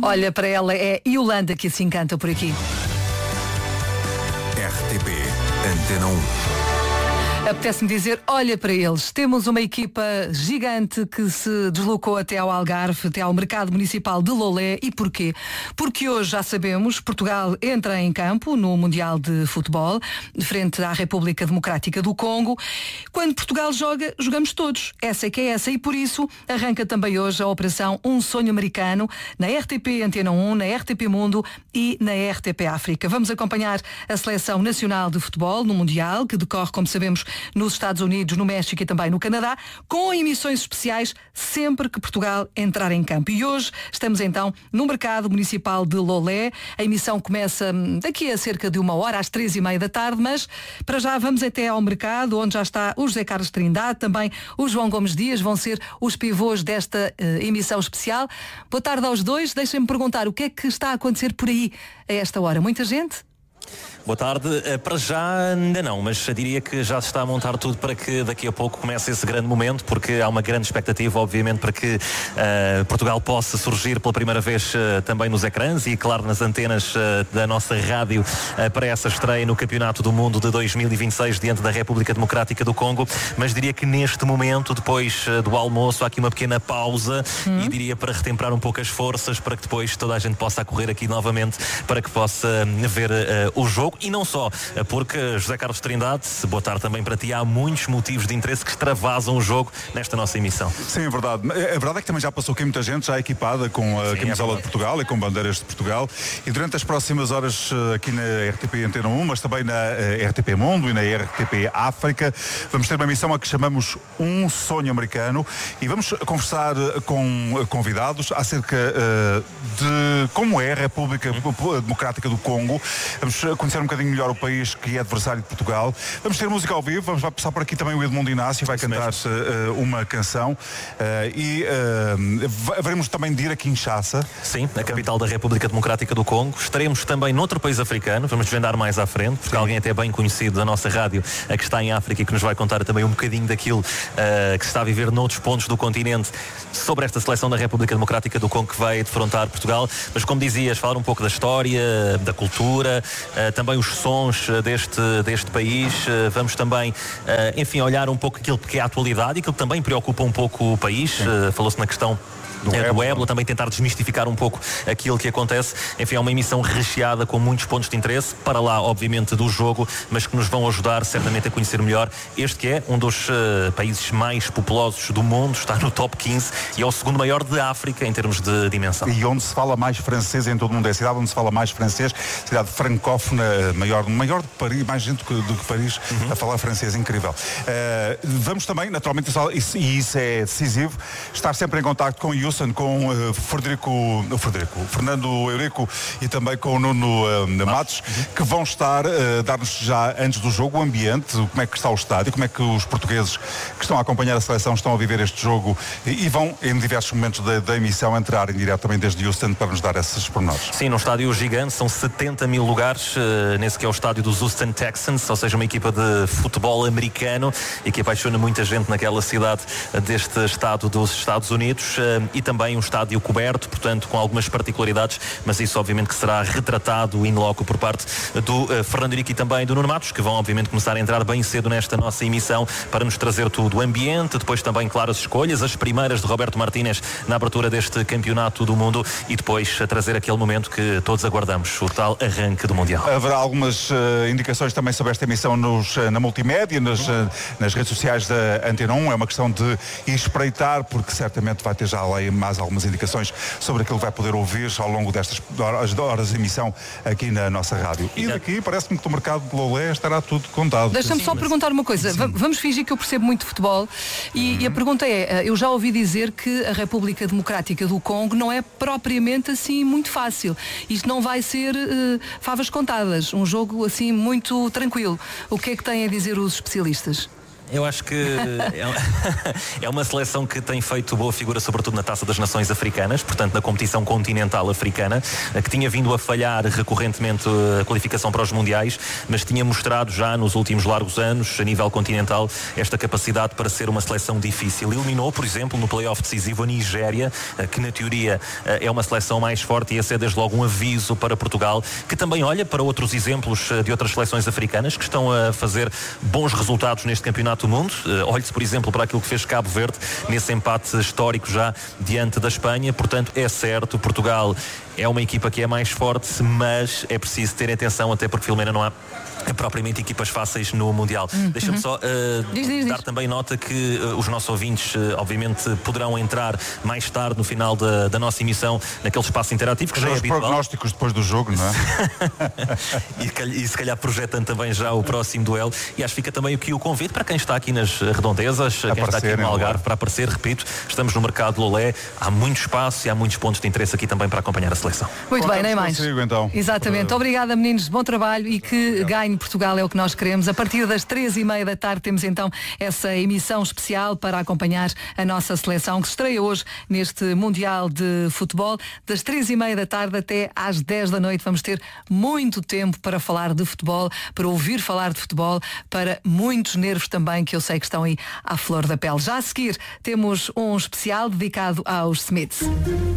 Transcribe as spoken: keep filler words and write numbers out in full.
Olha para ela, é Yolanda que assim canta por aqui. R T P Antena um. Apetece-me dizer, olha para eles, temos uma equipa gigante que se deslocou até ao Algarve, até ao Mercado Municipal de Lolé. E porquê? Porque hoje, já sabemos, Portugal entra em campo no Mundial de Futebol, frente à República Democrática do Congo. Quando Portugal joga, jogamos todos. Essa é que é essa. E por isso arranca também hoje a Operação Um Sonho Americano, na R T P Antena um, na R T P Mundo e na R T P África. Vamos acompanhar a Seleção Nacional de Futebol no Mundial, que decorre, como sabemos, nos Estados Unidos, no México e também no Canadá, com emissões especiais sempre que Portugal entrar em campo. E hoje estamos então no Mercado Municipal de Lolé. A emissão começa daqui a cerca de uma hora, às três e meia da tarde, mas para já vamos até ao mercado, onde já está o José Carlos Trindade, também o João Gomes Dias, vão ser os pivôs desta uh, emissão especial. Boa tarde aos dois. Deixem-me perguntar, o que é que está a acontecer por aí a esta hora? Muita gente? Boa tarde. Para já ainda não, mas diria que já se está a montar tudo para que daqui a pouco comece esse grande momento, porque há uma grande expectativa, obviamente, para que uh, Portugal possa surgir pela primeira vez uh, também nos ecrãs e, claro, nas antenas uh, da nossa rádio uh, para essa estreia no Campeonato do Mundo de dois mil e vinte e seis diante da República Democrática do Congo. Mas diria que neste momento, depois uh, do almoço, há aqui uma pequena pausa hum. e diria para retemperar um pouco as forças, para que depois toda a gente possa acorrer aqui novamente, para que possa ver uh, o jogo. E não só, porque José Carlos Trindade, boa tarde também para ti, há muitos motivos de interesse que extravasam o jogo nesta nossa emissão. Sim, é verdade. A verdade é que também já passou aqui muita gente já equipada com a Sim, camisola é de Portugal e com bandeiras de Portugal, e durante as próximas horas aqui na R T P Antena um, mas também na R T P Mundo e na R T P África, vamos ter uma emissão a que chamamos Um Sonho Americano, e vamos conversar com convidados acerca uh, de como é a República hum. Democrática do Congo. Vamos conhecer um bocadinho melhor o país que é adversário de Portugal. Vamos ter música ao vivo, vamos vai passar por aqui também o Edmundo Inácio, vai Isso cantar uh, uma canção uh, e uh, veremos também de ir a Kinshasa. Sim, a capital da República Democrática do Congo. Estaremos também noutro país africano, vamos desvendar mais à frente, porque Sim. alguém até bem conhecido da nossa rádio, a que está em África e que nos vai contar também um bocadinho daquilo uh, que se está a viver noutros pontos do continente sobre esta seleção da República Democrática do Congo que vai defrontar Portugal. Mas como dizias, falar um pouco da história, da cultura, uh, também os sons deste, deste país. Vamos também, enfim, olhar um pouco aquilo que é a atualidade e aquilo que também preocupa um pouco o país. Falou-se na questão do é, do Ébola, também tentar desmistificar um pouco aquilo que acontece. Enfim, é uma emissão recheada com muitos pontos de interesse, para lá, obviamente, do jogo, mas que nos vão ajudar certamente a conhecer melhor este que é um dos uh, países mais populosos do mundo, está no top quinze e é o segundo maior de África em termos de dimensão. E onde se fala mais francês em todo o mundo, é a cidade onde se fala mais francês, cidade francófona, maior, maior do que Paris, mais gente do que Paris uhum. a falar francês, incrível. Uh, vamos também, naturalmente, e isso é decisivo, estar sempre em contacto com o com uh, Frederico, uh, Frederico, Fernando Eurico e também com o Nuno uh, Matos, que vão estar a uh, dar-nos já antes do jogo o ambiente, como é que está o estádio, como é que os portugueses que estão a acompanhar a seleção estão a viver este jogo e, e vão em diversos momentos da, da emissão entrar em direto também desde Houston para nos dar esses pormenores. Sim, num estádio gigante, são setenta mil lugares, uh, nesse que é o estádio dos Houston Texans, ou seja, uma equipa de futebol americano e que apaixona muita gente naquela cidade deste estado dos Estados Unidos, uh, e também um estádio coberto, portanto com algumas particularidades, mas isso obviamente que será retratado in loco por parte do uh, Fernando Henrique e também do Nuno Matos, que vão obviamente começar a entrar bem cedo nesta nossa emissão para nos trazer tudo, o ambiente, depois também, claro, as escolhas, as primeiras de Roberto Martínez na abertura deste Campeonato do Mundo e depois a trazer aquele momento que todos aguardamos, o tal arranque do Mundial. Haverá algumas uh, indicações também sobre esta emissão nos, uh, na multimédia, nas, uh, nas redes sociais da Antena um, é uma questão de espreitar, porque certamente vai ter já lá mais algumas indicações sobre aquilo que vai poder ouvir ao longo destas horas, horas de emissão aqui na nossa rádio. E daqui parece-me que do mercado de Lolé estará tudo contado. Deixa-me só perguntar uma coisa. Sim. Vamos fingir que eu percebo muito de futebol e, uhum. e a pergunta é, eu já ouvi dizer que a República Democrática do Congo não é propriamente assim muito fácil. Isto não vai ser uh, favas contadas, um jogo assim muito tranquilo. O que é que têm a dizer os especialistas? Eu acho que é uma seleção que tem feito boa figura, sobretudo na Taça das Nações Africanas, portanto na competição continental africana, que tinha vindo a falhar recorrentemente a qualificação para os mundiais, mas tinha mostrado já nos últimos largos anos, a nível continental, esta capacidade para ser uma seleção difícil. Eliminou, por exemplo, no play-off decisivo a Nigéria, que na teoria é uma seleção mais forte, e esse é desde logo um aviso para Portugal, que também olha para outros exemplos de outras seleções africanas que estão a fazer bons resultados neste campeonato do mundo. Olhe-se, por exemplo, para aquilo que fez Cabo Verde nesse empate histórico já diante da Espanha. Portanto, é certo, Portugal é uma equipa que é mais forte, mas é preciso ter atenção, até porque, Filomena, não há propriamente equipas fáceis no Mundial. Uhum. Deixa-me só uh, diz, diz, dar diz. também nota que uh, os nossos ouvintes uh, obviamente poderão entrar mais tarde no final da, da nossa emissão naquele espaço interativo que já é habitual. Os prognósticos depois do jogo, não é? e, e se calhar projetando também já o próximo duelo. E acho que fica também aqui o convite para quem está aqui nas redondezas, a quem está aqui no Algarve, para aparecer. Repito, estamos no mercado Lolé, há muito espaço e há muitos pontos de interesse aqui também para acompanhar a seleção. Muito bem, nem mais. Consigo, então. Exatamente. Uh... Obrigada, meninos. Bom trabalho e que ganhe Portugal, é o que nós queremos. A partir das três e meia da tarde temos então essa emissão especial para acompanhar a nossa seleção que se estreia hoje neste Mundial de Futebol. Das três e meia da tarde até às dez da noite vamos ter muito tempo para falar de futebol, para ouvir falar de futebol, para muitos nervos também que eu sei que estão aí à flor da pele. Já a seguir temos um especial dedicado aos Smiths.